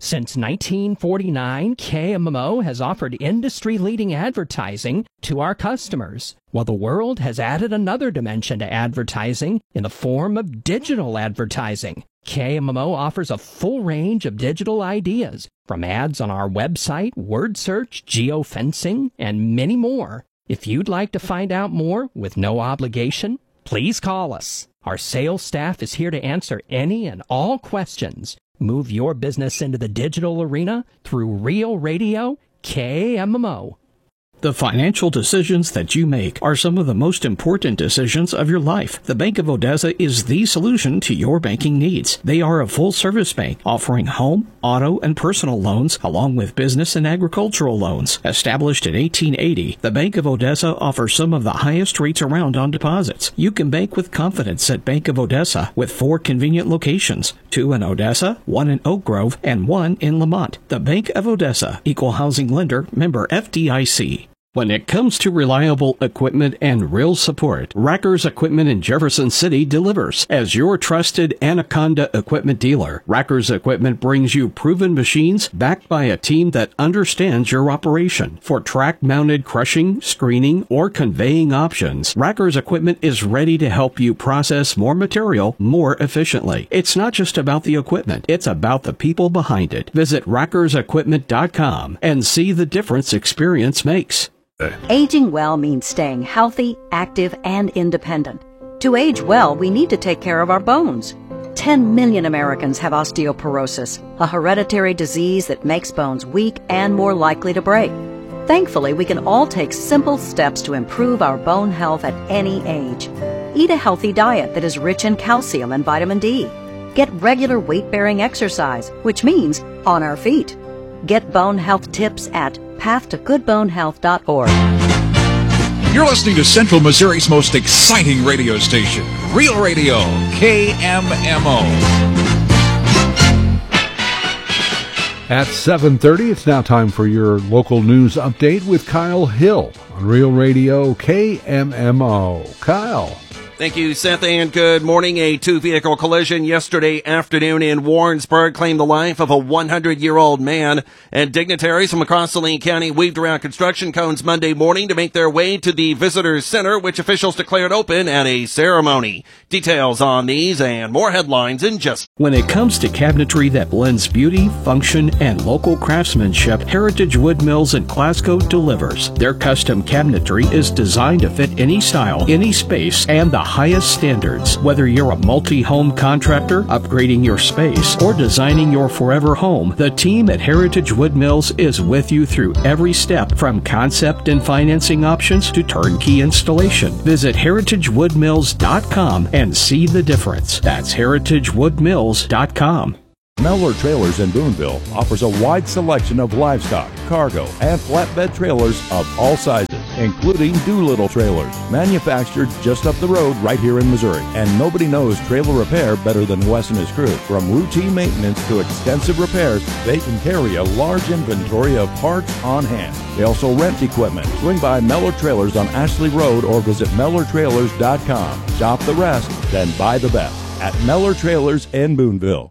Since 1949, KMMO has offered industry-leading advertising to our customers, while the world has added another dimension to advertising in the form of digital advertising. KMMO offers a full range of digital ideas, from ads on our website, word search, geofencing, and many more. If you'd like to find out more with no obligation, please call us. Our sales staff is here to answer any and all questions. Move your business into the digital arena through Real Radio KMMO. The financial decisions that you make are some of the most important decisions of your life. The Bank of Odessa is the solution to your banking needs. They are a full-service bank offering home, auto, and personal loans, along with business and agricultural loans. Established in 1880, the Bank of Odessa offers some of the highest rates around on deposits. You can bank with confidence at Bank of Odessa with 4 convenient locations, 2 in Odessa, 1 in Oak Grove, and 1 in Lamont. The Bank of Odessa, Equal Housing Lender, member FDIC. When it comes to reliable equipment and real support, Rackers Equipment in Jefferson City delivers. As your trusted Anaconda equipment dealer, Rackers Equipment brings you proven machines backed by a team that understands your operation. For track-mounted crushing, screening, or conveying options, Rackers Equipment is ready to help you process more material more efficiently. It's not just about the equipment, it's about the people behind it. Visit rackersequipment.com and see the difference experience makes. Aging well means staying healthy, active, and independent. To age well, we need to take care of our bones. 10 million Americans have osteoporosis, a hereditary disease that makes bones weak and more likely to break. Thankfully, we can all take simple steps to improve our bone health at any age. Eat a healthy diet that is rich in calcium and vitamin D. Get regular weight-bearing exercise, which means on our feet. Get bone health tips at pathtogoodbonehealth.org. You're listening to Central Missouri's most exciting radio station, Real Radio KMMO. At 7:30, it's now time for your local news update with Kyle Hill on Real Radio KMMO. Kyle. Thank you, Seth, and good morning. A 2-vehicle collision yesterday afternoon in Warrensburg claimed the life of a 100-year-old man, and dignitaries from across Saline County weaved around construction cones Monday morning to make their way to the Visitors Center, which officials declared open at a ceremony. Details on these and more headlines in just... When it comes to cabinetry that blends beauty, function, and local craftsmanship, Heritage Wood Mills in Glasgow delivers. Their custom cabinetry is designed to fit any style, any space, and the highest standards. Whether you're a multi-home contractor, upgrading your space, or designing your forever home, the team at Heritage Wood Mills is with you through every step, from concept and financing options to turnkey installation. Visit heritagewoodmills.com and see the difference. That's heritagewoodmills.com. Mellor Trailers in Boonville offers a wide selection of livestock, cargo, and flatbed trailers of all sizes, including Doolittle trailers, manufactured just up the road right here in Missouri. And nobody knows trailer repair better than Wes and his crew. From routine maintenance to extensive repairs, they can carry a large inventory of parts on hand. They also rent equipment. Swing by Mellor Trailers on Ashley Road or visit MellorTrailers.com. Shop the rest, then buy the best at Mellor Trailers in Boonville.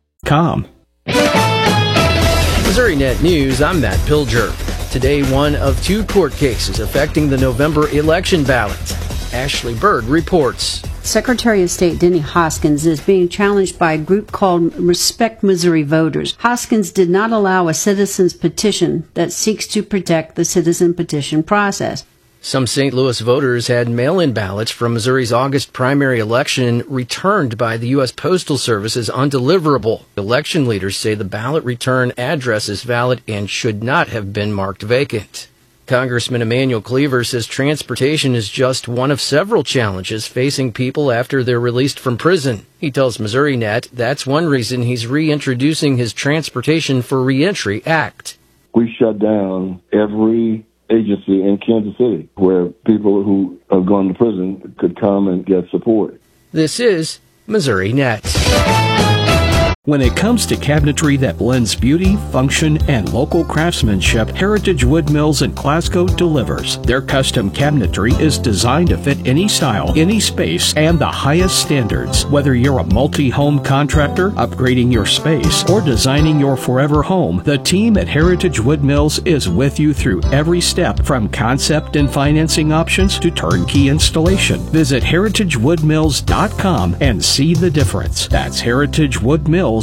Missouri Net News, I'm Matt Pilger. Today, one of 2 court cases affecting the November election ballots. Ashley Bird reports. Secretary of State Denny Hoskins is being challenged by a group called Respect Missouri Voters. Hoskins did not allow a citizen's petition that seeks to protect the citizen petition process. Some St. Louis voters had mail-in ballots from Missouri's August primary election returned by the U.S. Postal Service as undeliverable. Election leaders say the ballot return address is valid and should not have been marked vacant. Congressman Emanuel Cleaver says transportation is just one of several challenges facing people after they're released from prison. He tells Missouri Net that's one reason he's reintroducing his Transportation for Reentry Act. We shut down every agency in Kansas City where people who have gone to prison could come and get support. This is Missouri Net. When it comes to cabinetry that blends beauty, function, and local craftsmanship, Heritage Wood Mills in Glasgow delivers. Their custom cabinetry is designed to fit any style, any space, and the highest standards. Whether you're a multi-home contractor, upgrading your space, or designing your forever home, the team at Heritage Wood Mills is with you through every step, from concept and financing options to turnkey installation. Visit heritagewoodmills.com and see the difference. That's heritagewoodmills.com.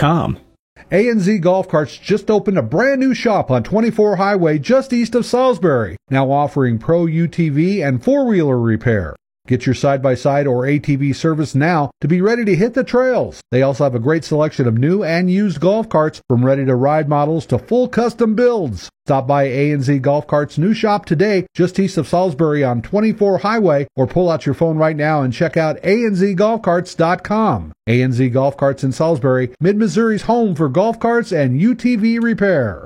A&Z Golf Carts just opened a brand new shop on 24 Highway just east of Salisbury, now offering pro UTV and four-wheeler repair. Get your side-by-side or ATV service now to be ready to hit the trails. They also have a great selection of new and used golf carts, from ready-to-ride models to full custom builds. Stop by A&Z Golf Carts' new shop today, just east of Salisbury on 24 Highway, or pull out your phone right now and check out anzgolfcarts.com. A&Z Golf Carts in Salisbury, Mid-Missouri's home for golf carts and UTV repair.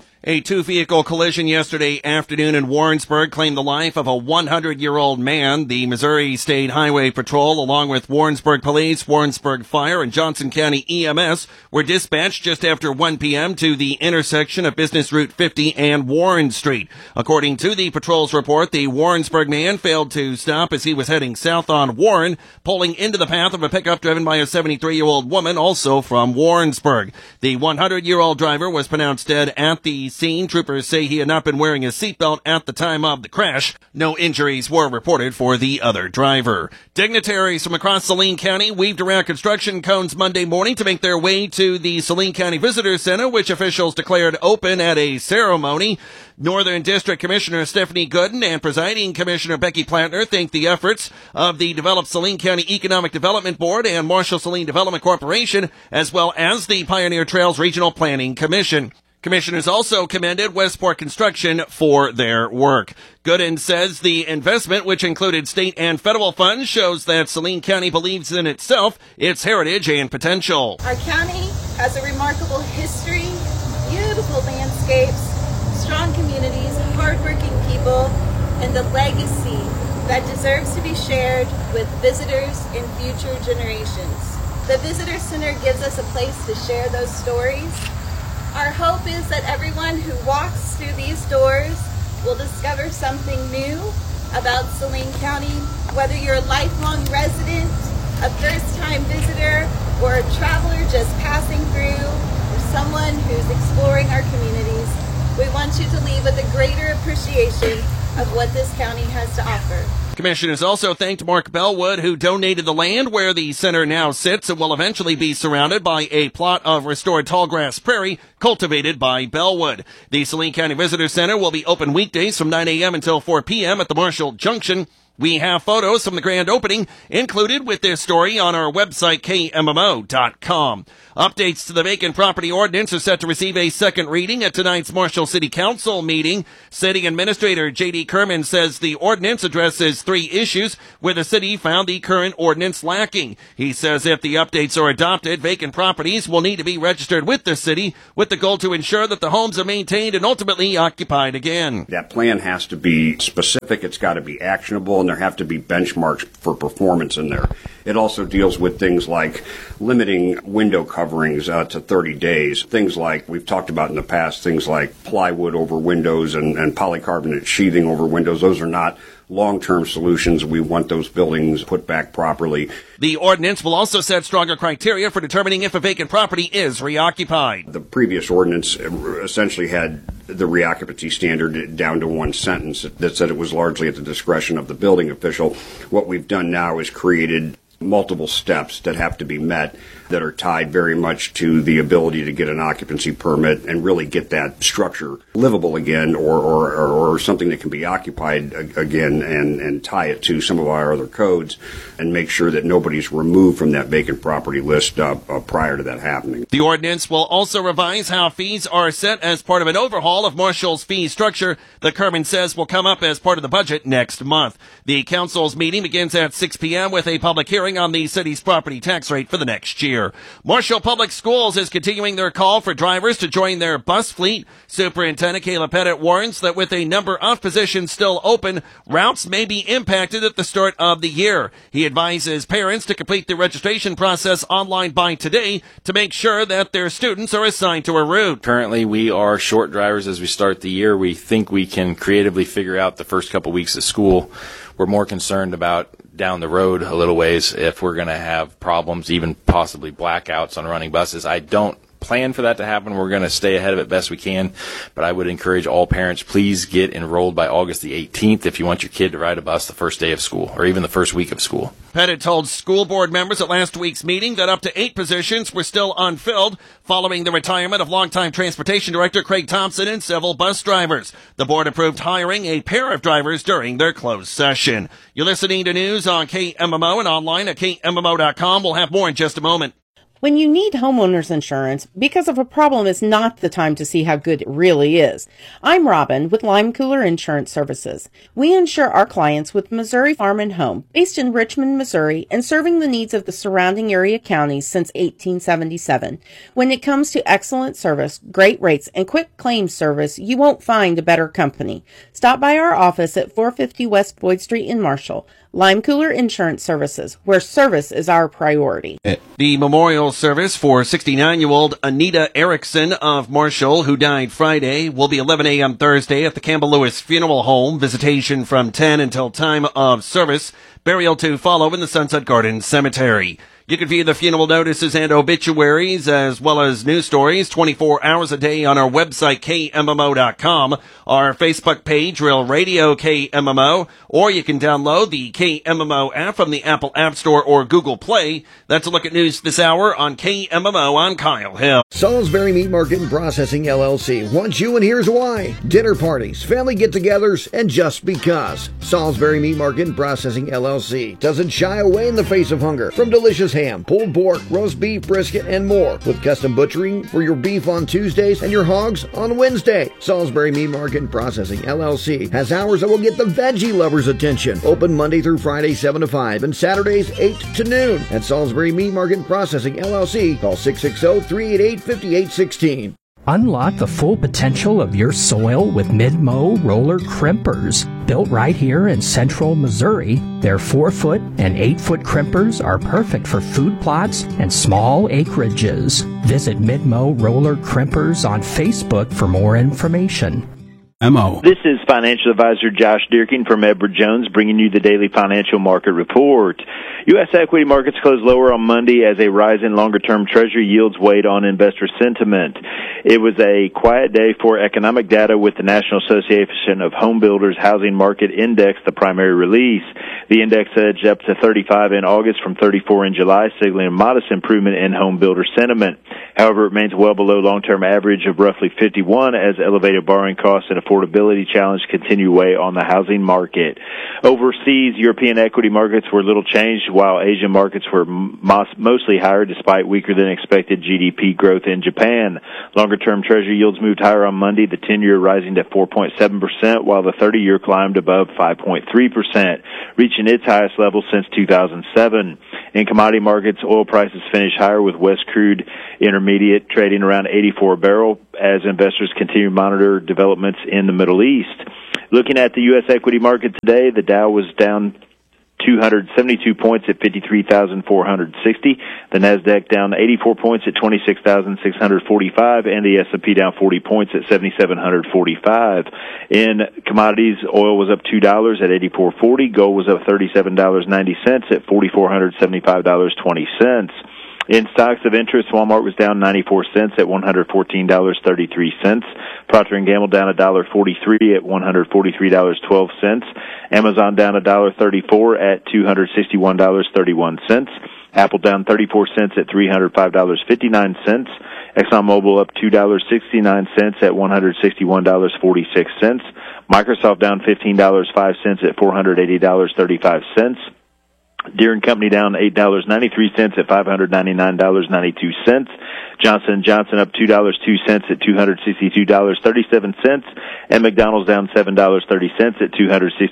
A two-vehicle collision yesterday afternoon in Warrensburg claimed the life of a 100-year-old man. The Missouri State Highway Patrol, along with Warrensburg Police, Warrensburg Fire, and Johnson County EMS, were dispatched just after 1 p.m. to the intersection of Business Route 50 and Warren Street. According to the patrol's report, the Warrensburg man failed to stop as he was heading south on Warren, pulling into the path of a pickup driven by a 73-year-old woman, also from Warrensburg. The 100-year-old driver was pronounced dead at the scene. Troopers say he had not been wearing a seatbelt at the time of the crash. No injuries were reported for the other driver. Dignitaries from across Saline County weaved around construction cones Monday morning to make their way to the Saline County Visitor Center, which officials declared open at a ceremony. Northern District Commissioner Stephanie Gooden and Presiding Commissioner Becky Plattner thanked the efforts of the Develop Saline County Economic Development Board and Marshall Saline Development Corporation, as well as the Pioneer Trails Regional Planning Commission. Commissioners also commended Westport Construction for their work. Gooden says the investment, which included state and federal funds, shows that Saline County believes in itself, its heritage, and potential. Our county has a remarkable history, beautiful landscapes, strong communities, hardworking people, and a legacy that deserves to be shared with visitors and future generations. The Visitor Center gives us a place to share those stories. Our hope is that everyone who walks through these doors will discover something new about Saline County. Whether you're a lifelong resident, a first-time visitor, or a traveler just passing through, or someone who's exploring our communities, we want you to leave with a greater appreciation of what this county has to offer. Commissioners also thanked Mark Bellwood, who donated the land where the center now sits and will eventually be surrounded by a plot of restored tallgrass prairie cultivated by Bellwood. The Saline County Visitor Center will be open weekdays from 9 a.m. until 4 p.m. at the Marshall Junction. We have photos from the grand opening included with this story on our website, KMMO.com. Updates to the vacant property ordinance are set to receive a second reading at tonight's Marshall City Council meeting. City Administrator J.D. Kerman says the ordinance addresses 3 issues where the city found the current ordinance lacking. He says if the updates are adopted, vacant properties will need to be registered with the city with the goal to ensure that the homes are maintained and ultimately occupied again. That plan has to be specific, it's got to be actionable, and there have to be benchmarks for performance in there. It also deals with things like limiting window coverings to 30 days. Things like we've talked about in the past, things like plywood over windows and polycarbonate sheathing over windows. Those are not long-term solutions. We want those buildings put back properly. The ordinance will also set stronger criteria for determining if a vacant property is reoccupied. The previous ordinance essentially had the reoccupancy standard down to one sentence that said it was largely at the discretion of the building official. What we've done now is created multiple steps that have to be met that are tied very much to the ability to get an occupancy permit and really get that structure livable again or something that can be occupied again and tie it to some of our other codes and make sure that nobody's removed from that vacant property list prior to that happening. The ordinance will also revise how fees are set as part of an overhaul of Marshall's fee structure that Kerman says will come up as part of the budget next month. The council's meeting begins at 6 p.m. with a public hearing hearing on the city's property tax rate for the next year. Marshall Public Schools is continuing their call for drivers to join their bus fleet. Superintendent Kayla Pettit warns that with a number of positions still open, routes may be impacted at the start of the year. He advises parents to complete the registration process online by today to make sure that their students are assigned to a route. Currently, we are short drivers as we start the year. We think we can creatively figure out the first couple weeks of school. We're more concerned about down the road a little ways if we're going to have problems, even possibly blackouts on running buses. I don't plan for that to happen. We're going to stay ahead of it best we can, but I would encourage all parents, please get enrolled by August the 18th if you want your kid to ride a bus the first day of school or even the first week of school. Pettit told school board members at last week's meeting that up to 8 positions were still unfilled following the retirement of longtime transportation director Craig Thompson and several bus drivers. The board approved hiring a pair of drivers during their closed session. You're listening to news on KMMO and online at KMMO.com. We'll have more in just a moment. When you need homeowners insurance, because of a problem is not the time to see how good it really is. I'm Robin with Lime Cooler Insurance Services. We insure our clients with Missouri Farm and Home, based in Richmond, Missouri, and serving the needs of the surrounding area counties since 1877. When it comes to excellent service, great rates, and quick claims service, you won't find a better company. Stop by our office at 450 West Boyd Street in Marshall. Lime Cooler Insurance Services, where service is our priority. The memorial service for 69-year-old Anita Erickson of Marshall, who died Friday, will be 11 a.m. Thursday at the Campbell Lewis Funeral Home. Visitation from 10 until time of service. Burial to follow in the Sunset Garden Cemetery. You can view the funeral notices and obituaries as well as news stories 24 hours a day on our website, KMMO.com, our Facebook page, Real Radio KMMO, or you can download the KMMO app from the Apple App Store or Google Play. That's a look at news this hour on KMMO. I'm Kyle Hill. Salisbury Meat Market and Processing LLC wants you, and here's why. Dinner parties, family get-togethers, and just because. Salisbury Meat Market and Processing LLC doesn't shy away in the face of hunger. From delicious ham, pulled pork, roast beef, brisket, and more, with custom butchering for your beef on Tuesdays and your hogs on Wednesday. Salisbury Meat Market and Processing LLC has hours that will get the veggie lovers' attention. Open Monday through Friday 7 to 5 and Saturdays 8 to noon. At Salisbury Meat Market and Processing LLC, call 660-388-5816. Unlock the full potential of your soil with Mid-Mow roller crimpers. Built right here in central Missouri, their 4-foot and 8-foot crimpers are perfect for food plots and small acreages. Visit Mid-Mow roller crimpers on Facebook for more information. MO. This is financial advisor Josh Dierking from Edward Jones, bringing you the daily financial market report. U.S. equity markets closed lower on Monday as a rise in longer-term Treasury yields weighed on investor sentiment. It was a quiet day for economic data, with the National Association of Home Builders Housing Market Index the primary release. The index edged up to 35 in August from 34 in July, signaling a modest improvement in home builder sentiment. However, it remains well below long-term average of roughly 51 as elevated borrowing costs and affordability challenge continue to weigh on the housing market. Overseas, European equity markets were little changed, while Asian markets were mostly higher despite weaker than expected GDP growth in Japan. Longer-term Treasury yields moved higher on Monday, the 10-year rising to 4.7%, while the 30-year climbed above 5.3%, reaching its highest level since 2007. In commodity markets, oil prices finished higher, with West Crude Intermediate trading around 84 a barrel as investors continue to monitor developments in the Middle East. Looking at the U.S. equity market today, the Dow was down 272 points at 53,460. The Nasdaq down 84 points at 26,645, and the S&P down 40 points at 7,745. In commodities, oil was up $2 at $84.40. Gold was up $37.90 at $4,475.20. In stocks of interest, Walmart was down 94 cents at $114.33. Procter & Gamble down $1.43 at $143.12. Amazon down $1.34 at $261.31. Apple down 34 cents at $305.59. ExxonMobil up $2.69 at $161.46. Microsoft down $15.05 at $480.35. Deere & Company down $8.93 at $599.92. Johnson & Johnson up $2.02 at $262.37. And McDonald's down $7.30 at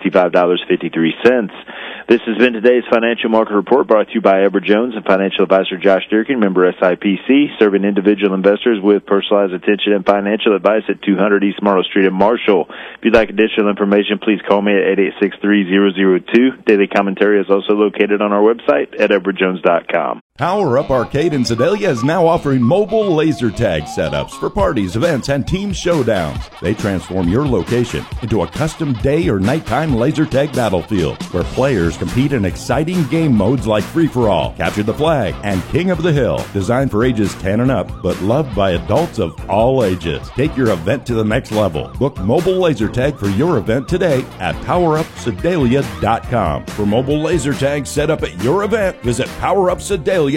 $265.53. This has been today's Financial Market Report, brought to you by Edward Jones and financial advisor Josh Durkin, member SIPC, serving individual investors with personalized attention and financial advice at 200 East Marlow Street in Marshall. If you'd like additional information, please call me at 886-3002. Daily commentary is also located on our website at edwardjones.com. Power Up Arcade in Sedalia is now offering mobile laser tag setups for parties, events, and team showdowns. They transform your location into a custom day or nighttime laser tag battlefield where players compete in exciting game modes like Free-for-All, Capture the Flag, and King of the Hill. Designed for ages 10 and up, but loved by adults of all ages. Take your event to the next level. Book mobile laser tag for your event today at PowerUpSedalia.com. For mobile laser tags set up at your event, visit PowerUpSedalia.com.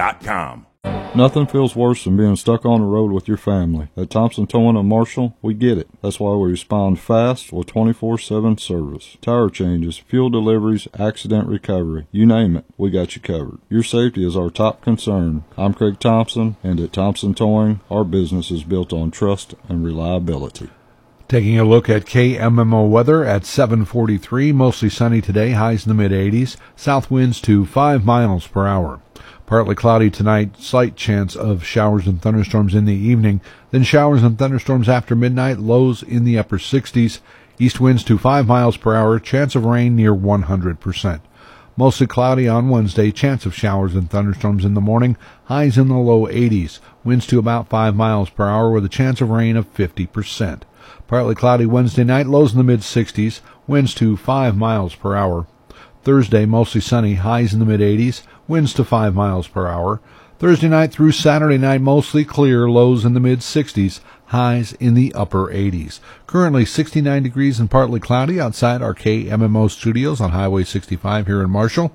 Nothing feels worse than being stuck on the road with your family. At Thompson Towing of Marshall, we get it. That's why we respond fast with 24/7 service. Tire changes, fuel deliveries, accident recovery, you name it, we got you covered. Your safety is our top concern. I'm Craig Thompson, and at Thompson Towing, our business is built on trust and reliability. Taking a look at KMMO weather at 7:43, mostly sunny today, highs in the mid-80s, south winds to 5 miles per hour. Partly cloudy tonight, slight chance of showers and thunderstorms in the evening, then showers and thunderstorms after midnight, lows in the upper 60s, east winds to 5 miles per hour, chance of rain near 100%. Mostly cloudy on Wednesday, chance of showers and thunderstorms in the morning, highs in the low 80s, winds to about 5 miles per hour with a chance of rain of 50%. Partly cloudy Wednesday night, lows in the mid-60s, winds to 5 miles per hour. Thursday, mostly sunny, highs in the mid-80s, winds to 5 miles per hour. Thursday night through Saturday night, mostly clear, lows in the mid-60s, highs in the upper 80s. Currently 69 degrees and partly cloudy outside our KMMO studios on Highway 65 here in Marshall.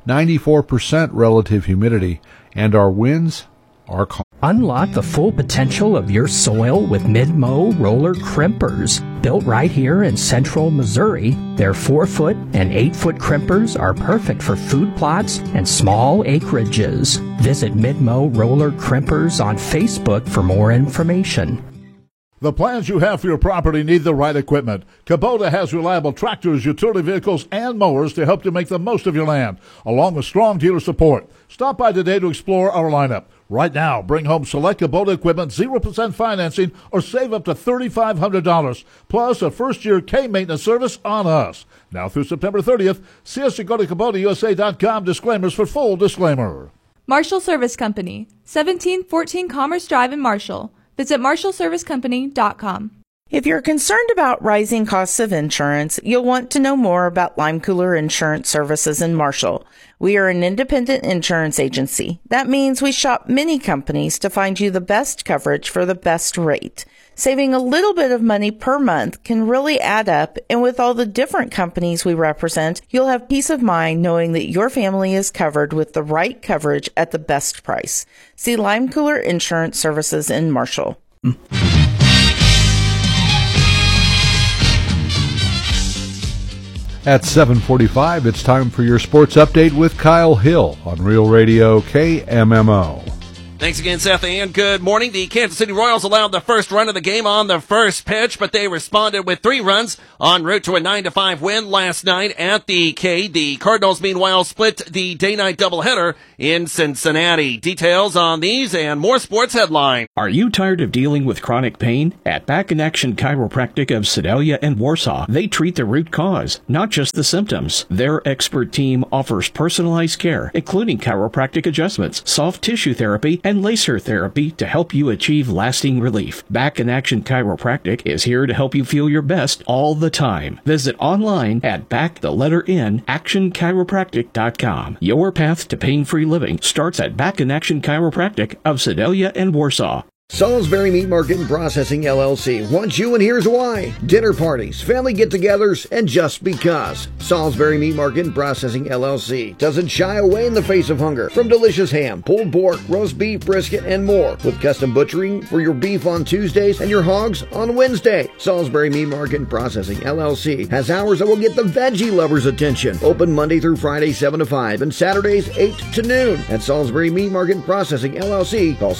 94% relative humidity, and our winds are calm. Unlock the full potential of your soil with Mid-Mow roller crimpers. Built right here in central Missouri, their 4-foot and 8-foot crimpers are perfect for food plots and small acreages. Visit Mid-Mow roller crimpers on Facebook for more information. The plans you have for your property need the right equipment. Kubota has reliable tractors, utility vehicles, and mowers to help you make the most of your land, along with strong dealer support. Stop by today to explore our lineup. Right now, bring home select Kubota equipment, 0% financing, or save up to $3,500, plus a first-year K-maintenance service on us. Now through September 30th, see us at go to KubotaUSA.com. Disclaimers for full disclaimer. Marshall Service Company, 1714 Commerce Drive in Marshall. Visit MarshallServiceCompany.com. If you're concerned about rising costs of insurance, you'll want to know more about Lime Cooler Insurance Services in Marshall. We are an independent insurance agency. That means we shop many companies to find you the best coverage for the best rate. Saving a little bit of money per month can really add up, and with all the different companies we represent, you'll have peace of mind knowing that your family is covered with the right coverage at the best price. See Lime Cooler Insurance Services in Marshall. At 7:45, it's time for your sports update with Kyle Hill on Real Radio KMMO. Thanks again, Seth, and good morning. The Kansas City Royals allowed the first run of the game on the first pitch, but they responded with 3 runs en route to a 9-5 win last night at the K. The Cardinals, meanwhile, split the day-night doubleheader in Cincinnati. Details on these and more sports headlines. Are you tired of dealing with chronic pain? At Back in Action Chiropractic of Sedalia and Warsaw, they treat the root cause, not just the symptoms. Their expert team offers personalized care, including chiropractic adjustments, soft tissue therapy, and laser therapy to help you achieve lasting relief. Back in Action Chiropractic is here to help you feel your best all the time. Visit online at actionchiropractic.com. Your path to pain-free living starts at Back in Action Chiropractic of Sedalia and Warsaw. Salisbury Meat Market and Processing LLC wants you, and here's why. Dinner parties, family get-togethers, and just because. Salisbury Meat Market and Processing LLC doesn't shy away in the face of hunger. From delicious ham, pulled pork, roast beef, brisket, and more. With custom butchering for your beef on Tuesdays and your hogs on Wednesday. Salisbury Meat Market and Processing LLC has hours that will get the veggie lovers' attention. Open Monday through Friday 7 to 5 and Saturdays 8 to noon. At Salisbury Meat Market and Processing LLC, call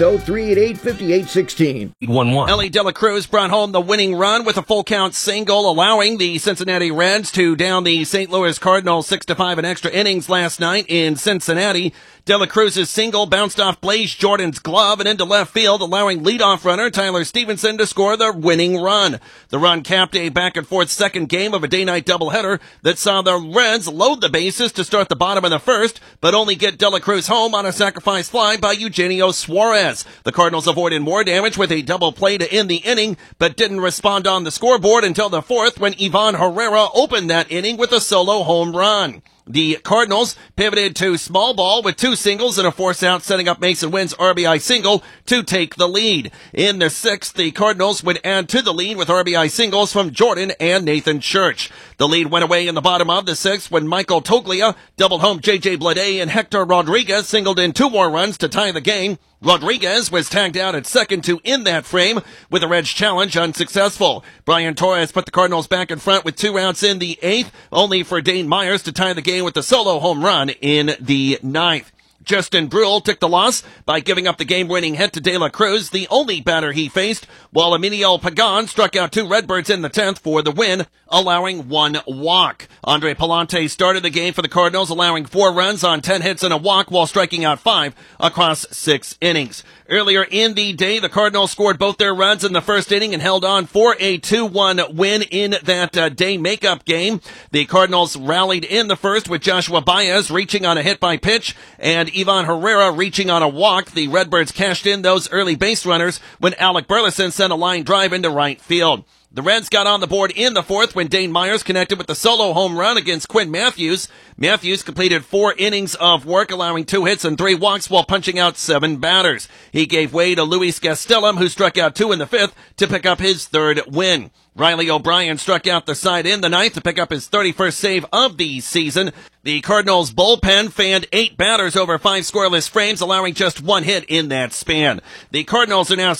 660-388-5816. Ellie De La Cruz brought home the winning run with a full count single, allowing the Cincinnati Reds to down the St. Louis Cardinals 6-5 in extra innings last night in Cincinnati. De La Cruz's single bounced off Blaze Jordan's glove and into left field, allowing leadoff runner Tyler Stevenson to score the winning run. The run capped a back-and-forth second game of a day-night doubleheader that saw the Reds load the bases to start the bottom of the first, but only get De La Cruz home on a sacrifice fly by Eugenio Suarez. The Cardinals avoided more damage with a double play to end the inning, but didn't respond on the scoreboard until the fourth when Ivan Herrera opened that inning with a solo home run. The Cardinals pivoted to small ball with two singles and a force out, setting up Mason Wynn's RBI single to take the lead. In the sixth, the Cardinals would add to the lead with RBI singles from Jordan and Nathan Church. The lead went away in the bottom of the sixth when Michael Toglia doubled home J.J. Bleday and Hector Rodriguez singled in two more runs to tie the game. Rodriguez was tagged out at second to end that frame, with the Reds' challenge unsuccessful. Brian Torres put the Cardinals back in front with 2 outs in the eighth, only for Dane Myers to tie the game with a solo home run in the ninth. Justin Brule took the loss by giving up the game-winning hit to De La Cruz, the only batter he faced, while Emilio Pagan struck out 2 Redbirds in the 10th for the win, allowing 1 walk. Andre Palante started the game for the Cardinals, allowing 4 runs on 10 hits and a walk while striking out 5 across 6 innings. Earlier in the day, the Cardinals scored both their runs in the first inning and held on for a 2-1 win in that day makeup game. The Cardinals rallied in the first with Joshua Baez reaching on a hit by pitch and Ivan Herrera reaching on a walk. The Redbirds cashed in those early base runners when Alec Burleson sent a line drive into right field. The Reds got on the board in the fourth when Dane Myers connected with the solo home run against Quinn Matthews. Matthews completed 4 innings of work, allowing 2 hits and 3 walks while punching out 7 batters. He gave way to Luis Gastelum, who struck out 2 in the 5th to pick up his 3rd win. Riley O'Brien struck out the side in the 9th to pick up his 31st save of the season. The Cardinals bullpen fanned 8 batters over 5 scoreless frames, allowing just 1 hit in that span. The Cardinals are now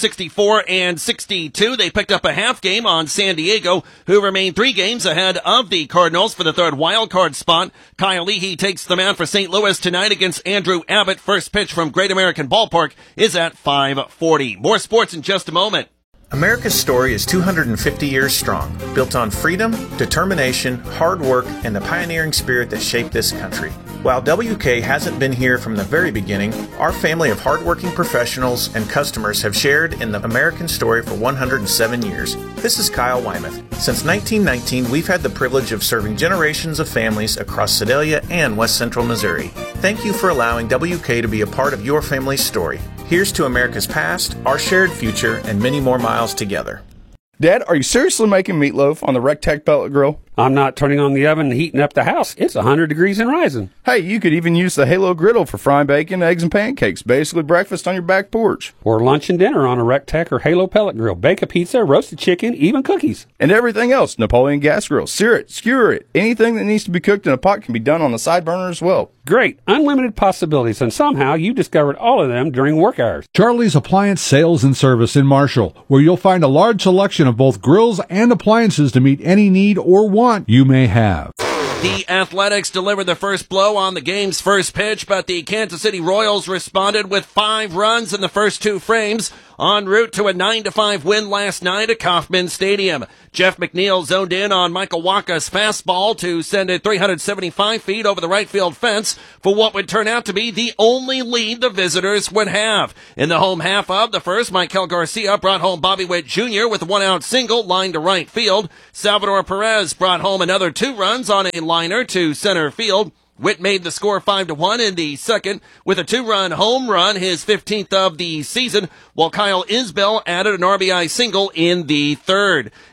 64-62. They picked up a half game on San Diego, who remain 3 games ahead of the Cardinals for the 3rd wild card spot. Kyle Leahy takes the mound for St. Louis tonight against Andrew Abbott. First pitch from Great American Ballpark is at 5:40. More sports in just a moment. America's story is 250 years strong, built on freedom, determination, hard work, and the pioneering spirit that shaped this country. While WK hasn't been here from the very beginning, our family of hardworking professionals and customers have shared in the American story for 107 years. This is Kyle Wymuth. Since 1919, we've had the privilege of serving generations of families across Sedalia and West Central Missouri. Thank you for allowing WK to be a part of your family's story. Here's to America's past, our shared future, and many more miles together. Dad, are you seriously making meatloaf on the Rectech pellet grill? I'm not turning on the oven and heating up the house. It's 100 degrees and rising. Hey, you could even use the Halo griddle for frying bacon, eggs, and pancakes. Basically breakfast on your back porch. Or lunch and dinner on a Rectech or Halo pellet grill. Bake a pizza, roast a chicken, even cookies. And everything else. Napoleon gas grill. Sear it, skewer it. Anything that needs to be cooked in a pot can be done on the side burner as well. Great. Unlimited possibilities, and somehow you discovered all of them during work hours. Charlie's Appliance Sales and Service in Marshall, where you'll find a large selection of both grills and appliances to meet any need or want you may have. The Athletics delivered the first blow on the game's first pitch, but the Kansas City Royals responded with 5 runs in the first 2 frames, en route to a 9-5 win last night at Kauffman Stadium. Jeff McNeil zoned in on Michael Wacha's fastball to send it 375 feet over the right field fence for what would turn out to be the only lead the visitors would have. In the home half of the first, Michael Garcia brought home Bobby Witt Jr. with a 1-out single lined to right field. Salvador Perez brought home another 2 runs on a liner to center field. Witt made the score 5-1 in the second with a 2-run home run, his 15th of the season, while Kyle Isbell added an RBI single in the third.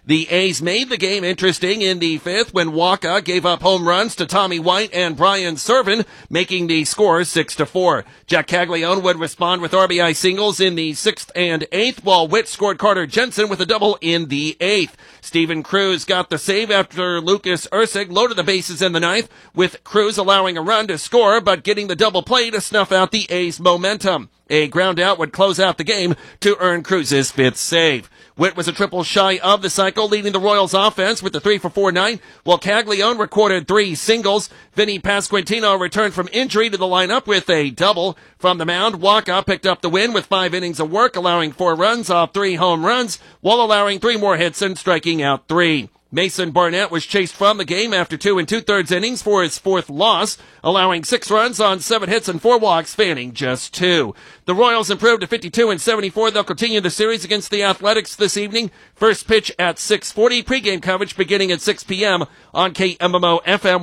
The A's made the game interesting in the fifth when Waka gave up home runs to Tommy White and Brian Servin, making the score 6-4. Jack Caglione would respond with RBI singles in the 6th and 8th, while Witt scored Carter Jensen with a double in the 8th. Steven Cruz got the save after Lucas Ursig loaded the bases in the 9th, with Cruz allowing a run to score, but getting the double play to snuff out the A's momentum. A ground out would close out the game to earn Cruz's 5th save. Witt was a triple shy of the cycle, leading the Royals offense with a 3-for-4 night, while Caglione recorded 3 singles. Vinny Pasquantino returned from injury to the lineup with a double. From the mound, Waka picked up the win with 5 innings of work, allowing 4 runs off 3 home runs, while allowing 3 more hits and striking out 3. Mason Barnett was chased from the game after 2 2/3 innings for his 4th loss, allowing 6 runs on 7 hits and 4 walks, fanning just 2. The Royals improved to 52-74. They'll continue the series against the Athletics this evening. First pitch at 6:40. Pregame coverage beginning at 6 p.m. on KMMO FM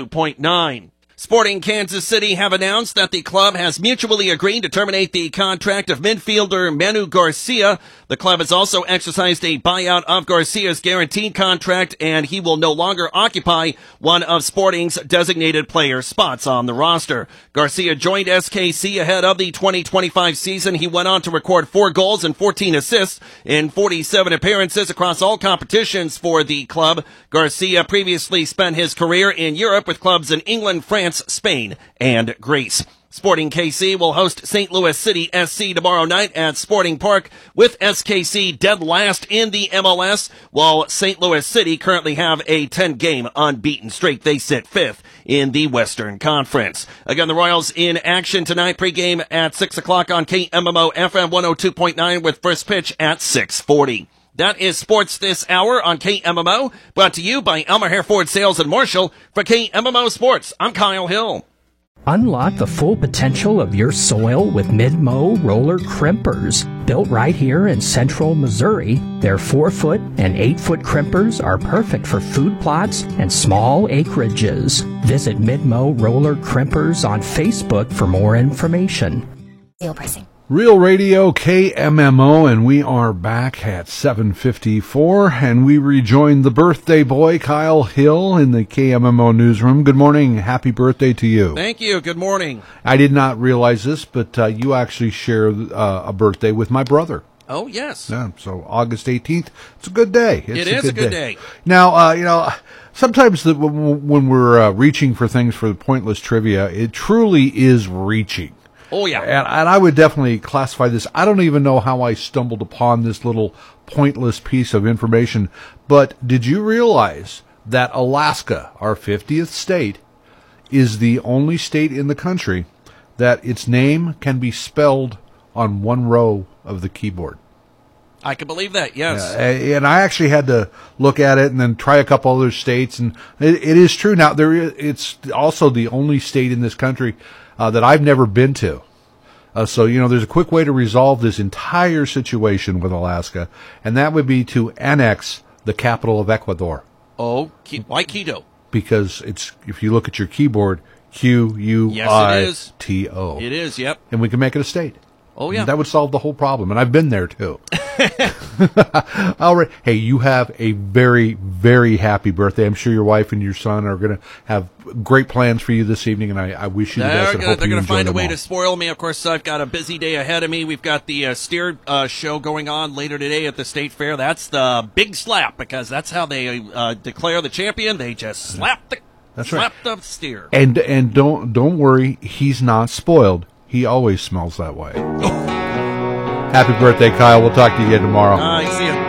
102.9. Sporting Kansas City have announced that the club has mutually agreed to terminate the contract of midfielder Manu Garcia. The club has also exercised a buyout of Garcia's guaranteed contract, and he will no longer occupy one of Sporting's designated player spots on the roster. Garcia joined SKC ahead of the 2025 season. He went on to record 4 goals and 14 assists in 47 appearances across all competitions for the club. Garcia previously spent his career in Europe with clubs in England, France, Spain, and Greece. Sporting KC will host St. Louis City SC tomorrow night at Sporting Park, with SKC dead last in the MLS, while St. Louis City currently have a 10-game unbeaten streak. They sit 5th in the Western Conference. Again, the Royals in action tonight, pregame at 6 o'clock on KMMO FM 102.9 with first pitch at 6:40. That is sports this hour on KMMO, brought to you by Elmer Hair Ford Sales in Marshall. For KMMO Sports, I'm Kyle Hill. Unlock the full potential of your soil with Midmo roller crimpers. Built right here in central Missouri, their 4-foot and 8-foot crimpers are perfect for food plots and small acreages. Visit Midmo Roller Crimpers on Facebook for more information. Deal pricing. Real Radio KMMO, and we are back at 7:54, and we rejoin the birthday boy, Kyle Hill, in the KMMO newsroom. Good morning. Happy birthday to you. Thank you. Good morning. I did not realize this, but you actually share a birthday with my brother. Oh, yes. Yeah, so August 18th, it's a good day. It is a good day. Now, sometimes when we're reaching for things for the pointless trivia, it truly is reaching. Oh, yeah. And I would definitely classify this. I don't even know how I stumbled upon this little pointless piece of information, but did you realize that Alaska, our 50th state, is the only state in the country that its name can be spelled on one row of the keyboard? I can believe that, yes. And I actually had to look at it and then try a couple other states, and it is true. Now, it's also the only state in this country that I've never been to. So, there's a quick way to resolve this entire situation with Alaska, and that would be to annex the capital of Ecuador. Oh, why Quito? Because if you look at your keyboard, Quito. Yes, it is, yep. And we can make it a state. Oh, yeah. That would solve the whole problem, and I've been there, too. All right. Hey, you have a very, very happy birthday. I'm sure your wife and your son are going to have great plans for you this evening, and I wish you the best. They're going to find a way to spoil me. Of course, I've got a busy day ahead of me. We've got the steer show going on later today at the State Fair. That's the big slap, because that's how they declare the champion. They just slap the steer. And don't worry, he's not spoiled. He always smells that way. Happy birthday, Kyle. We'll talk to you again tomorrow. See you.